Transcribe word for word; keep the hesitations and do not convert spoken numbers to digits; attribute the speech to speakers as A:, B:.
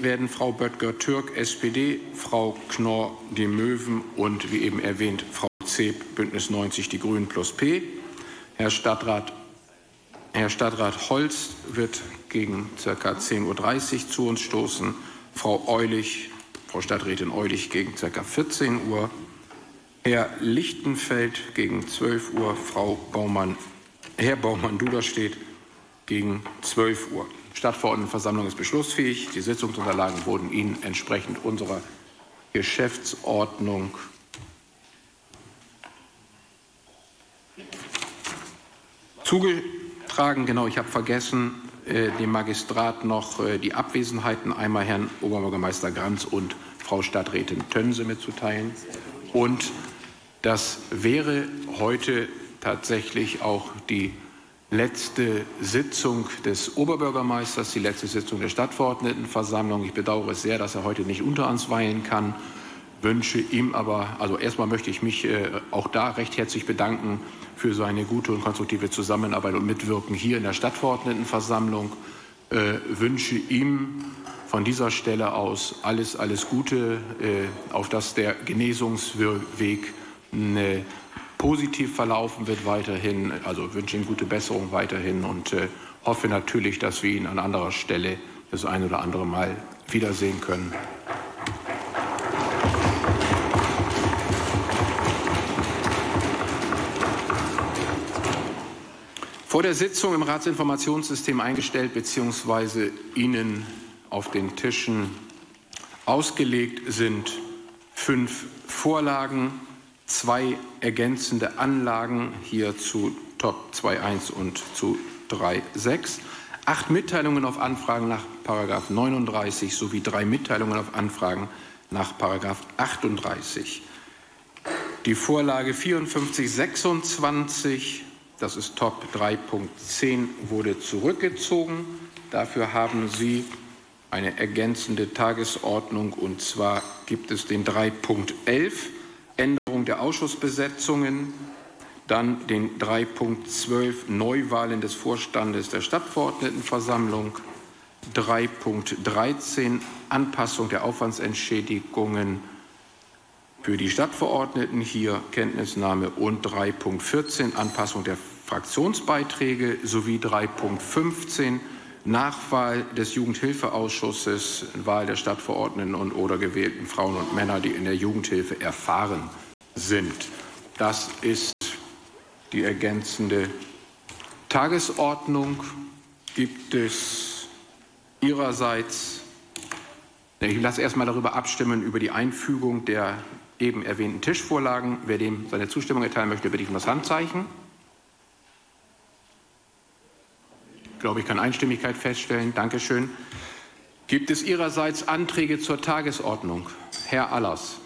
A: werden Frau Böttger-Türk, S P D, Frau Knorr, die Möwen und, wie eben erwähnt, Frau Zeb, Bündnis neunzig, die Grünen plus P. Herr Stadtrat, Herr Stadtrat Holst wird gegen ca. zehn Uhr dreißig zu uns stoßen. Frau Eulich, Frau Stadträtin Eulich gegen ca. vierzehn Uhr. Herr Lichtenfeld gegen zwölf Uhr. Frau Baumann, Herr Baumann-Duderstedt gegen zwölf Uhr. Stadtverordnetenversammlung ist beschlussfähig. Die Sitzungsunterlagen wurden Ihnen entsprechend unserer Geschäftsordnung zugetragen. Genau, ich habe vergessen, äh, dem Magistrat noch äh, die Abwesenheiten einmal Herrn Oberbürgermeister Granz und Frau Stadträtin Tönse mitzuteilen. Und das wäre heute tatsächlich auch die letzte Sitzung des Oberbürgermeisters, die letzte Sitzung der Stadtverordnetenversammlung. Ich bedauere es sehr, dass er heute nicht unter uns weilen kann, wünsche ihm aber, also erstmal möchte ich mich äh, auch da recht herzlich bedanken für seine gute und konstruktive Zusammenarbeit und Mitwirken hier in der Stadtverordnetenversammlung, äh, wünsche ihm von dieser Stelle aus alles, alles Gute, äh, auf dass der Genesungsweg eine positiv verlaufen wird weiterhin, also wünsche ihm gute Besserung weiterhin und äh, hoffe natürlich, dass wir ihn an anderer Stelle das ein oder andere Mal wiedersehen können. Vor der Sitzung im Ratsinformationssystem eingestellt bzw. Ihnen auf den Tischen ausgelegt sind fünf Vorlagen, zwei ergänzende Anlagen hier zu Top zwei Punkt eins und zu drei Punkt sechs, acht Mitteilungen auf Anfragen nach Paragraph neununddreißig sowie drei Mitteilungen auf Anfragen nach Paragraph achtunddreißig. Die Vorlage vierundfünfzig sechsundzwanzig, das ist Top drei Punkt zehn, wurde zurückgezogen. Dafür haben Sie eine ergänzende Tagesordnung, und zwar gibt es den drei Punkt elf, Änderung der Ausschussbesetzungen, dann den drei Punkt zwölf, Neuwahlen des Vorstandes der Stadtverordnetenversammlung, drei Punkt dreizehn, Anpassung der Aufwandsentschädigungen für die Stadtverordneten, hier Kenntnisnahme, und drei Punkt vierzehn, Anpassung der Fraktionsbeiträge, sowie drei Punkt fünfzehn, Nachwahl des Jugendhilfeausschusses, Wahl der Stadtverordneten und oder gewählten Frauen und Männer, die in der Jugendhilfe erfahren sind. Das ist die ergänzende Tagesordnung. Gibt es Ihrerseits, ich lasse erstmal darüber abstimmen, über die Einfügung der eben erwähnten Tischvorlagen. Wer dem seine Zustimmung erteilen möchte, bitte ich um das Handzeichen. Ich glaube, ich kann Einstimmigkeit feststellen. Dankeschön. Gibt es Ihrerseits Anträge zur Tagesordnung? Herr Allers.